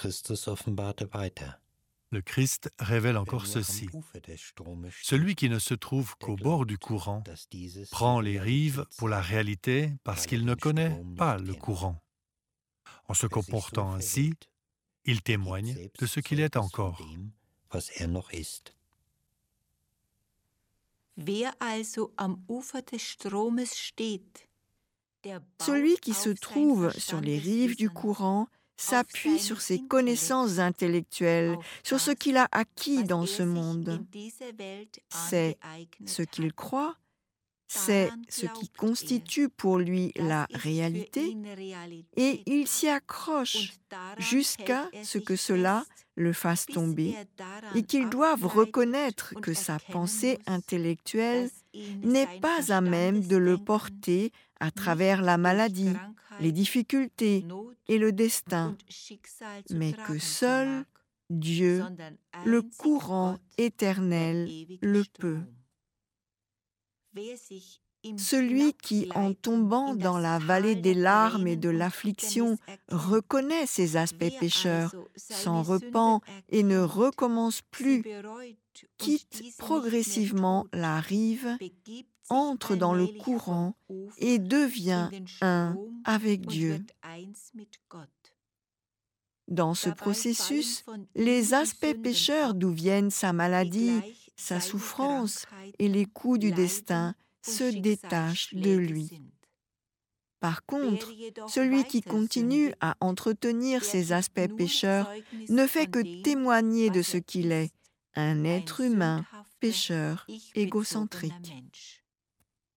Christus offenbarte weiter. Le Christ révèle encore ceci. Celui qui ne se trouve qu'au bord du courant prend les rives pour la réalité parce qu'il ne connaît pas le courant. En se comportant ainsi, il témoigne de ce qu'il est encore. Celui qui se trouve sur les rives du courant s'appuie sur ses connaissances intellectuelles, sur ce qu'il a acquis dans ce monde. C'est ce qu'il croit, c'est ce qui constitue pour lui la réalité, et il s'y accroche jusqu'à ce que cela le fasse tomber et qu'il doive reconnaître que sa pensée intellectuelle n'est pas à même de le porter à travers la maladie, les difficultés et le destin, mais que seul Dieu, le courant éternel, le peut. Celui qui, en tombant dans la vallée des larmes et de l'affliction, reconnaît ses aspects pécheurs, s'en repent et ne recommence plus, quitte progressivement la rive, entre dans le courant et devient un avec Dieu. Dans ce processus, les aspects pécheurs d'où viennent sa maladie, sa souffrance et les coups du destin se détachent de lui. Par contre, celui qui continue à entretenir ces aspects pécheurs ne fait que témoigner de ce qu'il est, un être humain, pécheur, égocentrique.